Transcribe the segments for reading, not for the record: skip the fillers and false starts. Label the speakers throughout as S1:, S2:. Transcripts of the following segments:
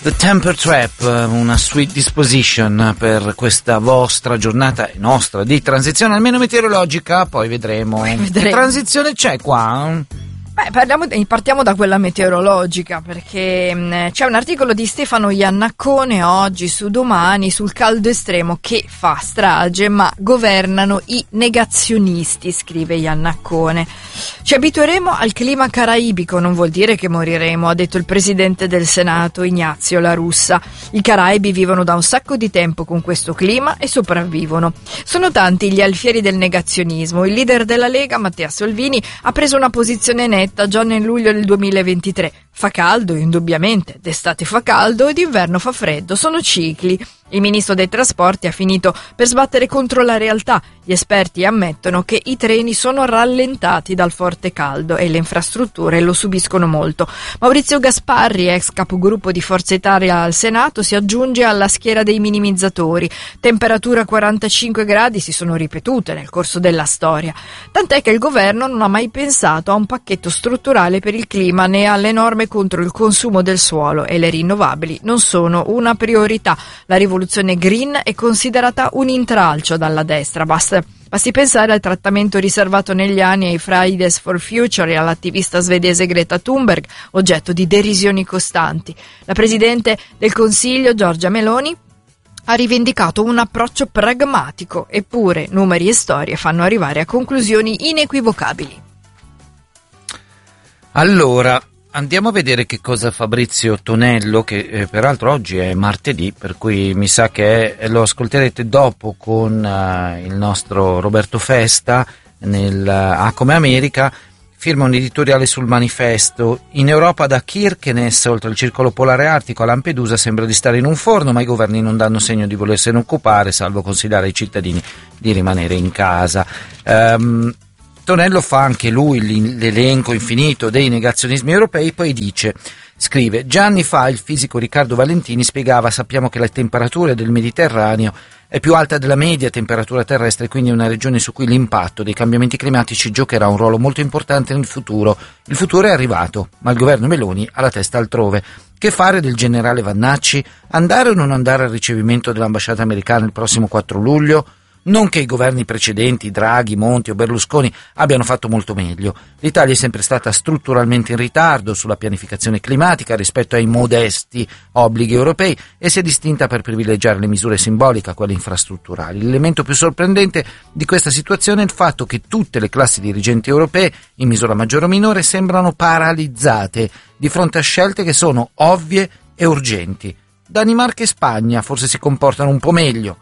S1: The Temper Trap, una sweet disposition per questa vostra giornata e nostra di transizione, almeno meteorologica, poi vedremo. Che transizione c'è qua?
S2: Partiamo da quella meteorologica, perché c'è un articolo di Stefano Iannaccone oggi su Domani sul caldo estremo che fa strage, ma governano i negazionisti, scrive Iannaccone. Ci abitueremo al clima caraibico, non vuol dire che moriremo, ha detto il presidente del Senato Ignazio La Russa. I Caraibi vivono da un sacco di tempo con questo clima e sopravvivono. Sono tanti gli alfieri del negazionismo. Il leader della Lega, Matteo Salvini, ha preso una posizione netta già nel luglio del 2023. Fa caldo, indubbiamente, d'estate fa caldo e d'inverno fa freddo, sono cicli. Il ministro dei trasporti ha finito per sbattere contro la realtà. Gli esperti ammettono che i treni sono rallentati dal forte caldo e le infrastrutture lo subiscono molto. Maurizio Gasparri, ex capogruppo di Forza Italia al Senato, si aggiunge alla schiera dei minimizzatori. Temperature a 45 gradi si sono ripetute nel corso della storia. Tant'è che il governo non ha mai pensato a un pacchetto strutturale per il clima né alle norme contro il consumo del suolo, e le rinnovabili non sono una priorità. La rivoluzione green è considerata un intralcio dalla destra. Basti pensare al trattamento riservato negli anni ai Fridays for Future e all'attivista svedese Greta Thunberg, oggetto di derisioni costanti. La Presidente del Consiglio, Giorgia Meloni, ha rivendicato un approccio pragmatico, eppure numeri e storie fanno arrivare a conclusioni inequivocabili.
S1: Allora, andiamo a vedere che cosa Fabrizio Tonello, che peraltro oggi è martedì, per cui mi sa che lo ascolterete dopo con il nostro Roberto Festa come America, firma un editoriale sul manifesto. In Europa, da Kirkenes oltre il circolo polare artico a Lampedusa, sembra di stare in un forno, ma i governi non danno segno di volersene occupare, salvo consigliare ai cittadini di rimanere in casa. Tonello fa anche lui l'elenco infinito dei negazionismi europei, poi scrive: già anni fa il fisico Riccardo Valentini spiegava: sappiamo che la temperatura del Mediterraneo è più alta della media temperatura terrestre, quindi è una regione su cui l'impatto dei cambiamenti climatici giocherà un ruolo molto importante nel futuro. Il futuro è arrivato, ma il governo Meloni ha la testa altrove. Che fare del generale Vannacci? Andare o non andare al ricevimento dell'ambasciata americana il prossimo 4 luglio? Non che i governi precedenti, Draghi, Monti o Berlusconi, abbiano fatto molto meglio. L'Italia è sempre stata strutturalmente in ritardo sulla pianificazione climatica rispetto ai modesti obblighi europei e si è distinta per privilegiare le misure simboliche a quelle infrastrutturali. L'elemento più sorprendente di questa situazione è il fatto che tutte le classi dirigenti europee, in misura maggiore o minore, sembrano paralizzate di fronte a scelte che sono ovvie e urgenti. Danimarca e Spagna forse si comportano un po' meglio.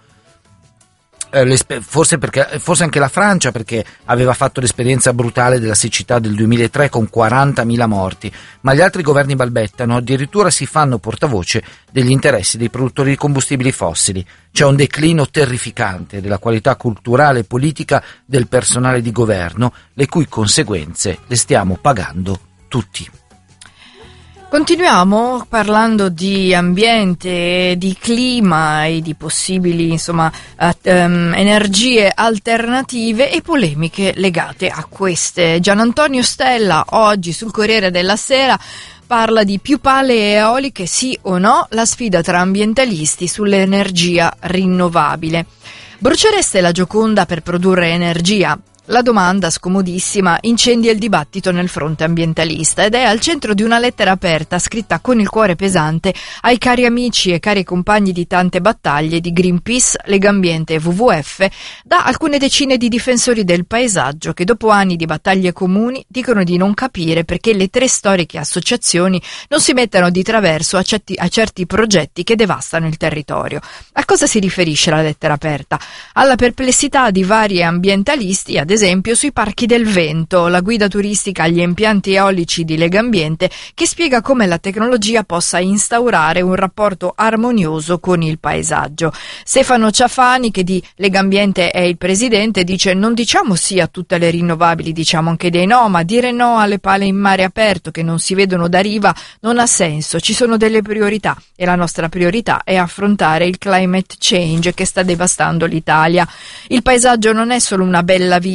S1: Forse anche la Francia, perché aveva fatto l'esperienza brutale della siccità del 2003 con 40.000 morti, ma gli altri governi balbettano, addirittura si fanno portavoce degli interessi dei produttori di combustibili fossili. C'è un declino terrificante della qualità culturale e politica del personale di governo, le cui conseguenze le stiamo pagando tutti.
S2: Continuiamo parlando di ambiente, di clima e di possibili energie alternative e polemiche legate a queste. Gianantonio Stella oggi sul Corriere della Sera parla di più pale eoliche, sì o no, la sfida tra ambientalisti sull'energia rinnovabile. Brucereste la Gioconda per produrre energia? La domanda, scomodissima, incendia il dibattito nel fronte ambientalista ed è al centro di una lettera aperta scritta con il cuore pesante ai cari amici e cari compagni di tante battaglie di Greenpeace, Legambiente e WWF, da alcune decine di difensori del paesaggio che dopo anni di battaglie comuni dicono di non capire perché le tre storiche associazioni non si mettano di traverso a certi progetti che devastano il territorio. A cosa si riferisce la lettera aperta? Alla perplessità di vari ambientalisti, ad esempio sui parchi del vento, la guida turistica agli impianti eolici di Legambiente che spiega come la tecnologia possa instaurare un rapporto armonioso con il paesaggio. Stefano Ciafani, che di Legambiente è il presidente, dice: non diciamo sì a tutte le rinnovabili, diciamo anche dei no, ma dire no alle pale in mare aperto che non si vedono da riva non ha senso, ci sono delle priorità e la nostra priorità è affrontare il climate change che sta devastando l'Italia. Il paesaggio non è solo una bella vista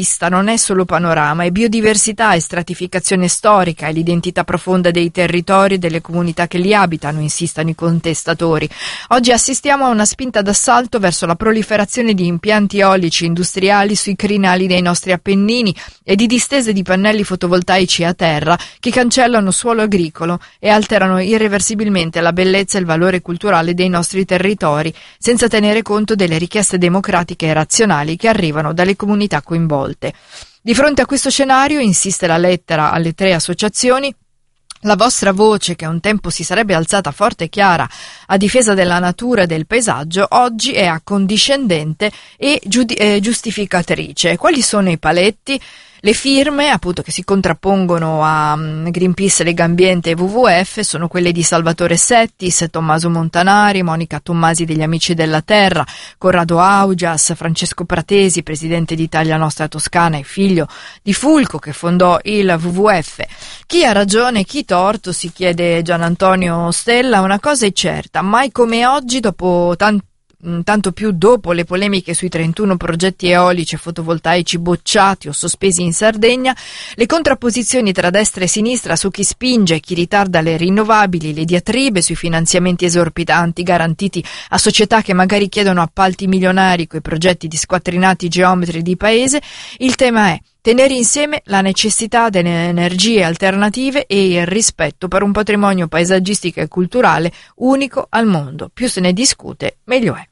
S2: vista, non è solo panorama, è biodiversità, è stratificazione storica, è l'identità profonda dei territori e delle comunità che li abitano, insistono i contestatori. Oggi assistiamo a una spinta d'assalto verso la proliferazione di impianti eolici industriali sui crinali dei nostri Appennini e di distese di pannelli fotovoltaici a terra che cancellano suolo agricolo e alterano irreversibilmente la bellezza e il valore culturale dei nostri territori, senza tenere conto delle richieste democratiche e razionali che arrivano dalle comunità coinvolte. Di fronte a questo scenario, insiste la lettera alle 3 associazioni, la vostra voce, che un tempo si sarebbe alzata forte e chiara a difesa della natura e del paesaggio, oggi è accondiscendente e giustificatrice. Quali sono i paletti? Le firme, appunto, che si contrappongono a Greenpeace, Legambiente e WWF sono quelle di Salvatore Settis, Tommaso Montanari, Monica Tommasi degli Amici della Terra, Corrado Augias, Francesco Pratesi, presidente di Italia Nostra Toscana e figlio di Fulco che fondò il WWF. Chi ha ragione e chi torto, si chiede Gian Antonio Stella. Una cosa è certa, mai come oggi, dopo tanto più dopo le polemiche sui 31 progetti eolici e fotovoltaici bocciati o sospesi in Sardegna, le contrapposizioni tra destra e sinistra su chi spinge e chi ritarda le rinnovabili, le diatribe sui finanziamenti esorbitanti garantiti a società che magari chiedono appalti milionari coi progetti di squattrinati geometri di paese, il tema è tenere insieme la necessità delle energie alternative e il rispetto per un patrimonio paesaggistico e culturale unico al mondo. Più se ne discute, meglio è.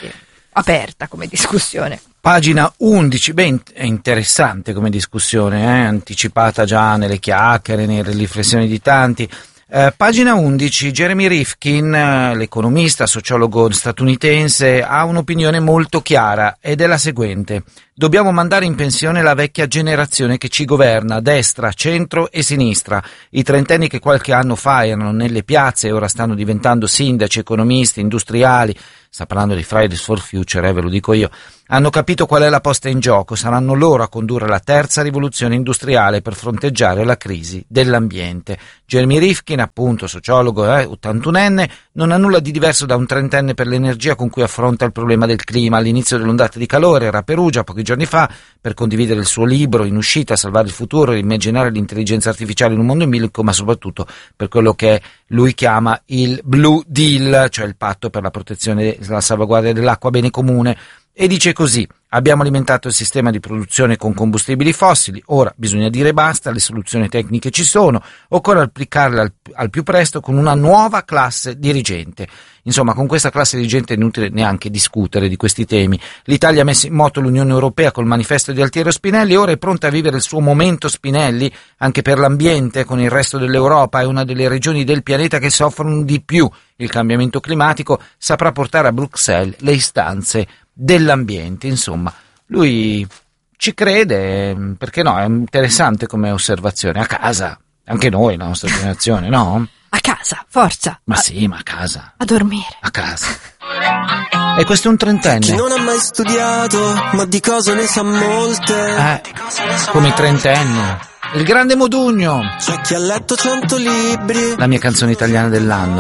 S2: Aperta come discussione.
S1: Pagina 11, è interessante come discussione, anticipata già nelle chiacchiere, nelle riflessioni di tanti. Pagina 11, Jeremy Rifkin, l'economista, sociologo statunitense, ha un'opinione molto chiara ed è la seguente: dobbiamo mandare in pensione la vecchia generazione che ci governa, destra, centro e sinistra. I trentenni che qualche anno fa erano nelle piazze e ora stanno diventando sindaci, economisti, industriali, sta parlando di Fridays for Future, ve lo dico io, hanno capito qual è la posta in gioco, saranno loro a condurre la terza rivoluzione industriale per fronteggiare la crisi dell'ambiente. Jeremy Rifkin, appunto, sociologo, 81enne, non ha nulla di diverso da un trentenne per l'energia con cui affronta il problema del clima. All'inizio dell'ondata di calore era a Perugia pochi giorni fa per condividere il suo libro in uscita, Salvare il futuro e immaginare l'intelligenza artificiale in un mondo in bilico, ma soprattutto per quello che lui chiama il Blue Deal, cioè il patto per la protezione e la salvaguardia dell'acqua, bene comune. E dice così: abbiamo alimentato il sistema di produzione con combustibili fossili, ora bisogna dire basta, le soluzioni tecniche ci sono, occorre applicarle al più presto con una nuova classe dirigente. Insomma, con questa classe dirigente è inutile neanche discutere di questi temi. L'Italia ha messo in moto l'Unione Europea col manifesto di Altiero Spinelli, ora è pronta a vivere il suo momento Spinelli anche per l'ambiente con il resto dell'Europa. È una delle regioni del pianeta che soffrono di più il cambiamento climatico, saprà portare a Bruxelles le istanze dell'ambiente. Insomma, lui ci crede, perché no, è interessante come osservazione. A casa, anche noi, la nostra generazione, no?
S2: A casa, forza.
S1: Ma sì, ma a casa.
S2: A dormire.
S1: A casa. E questo è un trentenne.
S3: Chi non ha mai studiato, ma di cose ne sa molte.
S1: Come i trentenni. Il grande Modugno.
S3: C'è chi ha letto 100 libri.
S1: La mia canzone italiana dell'anno.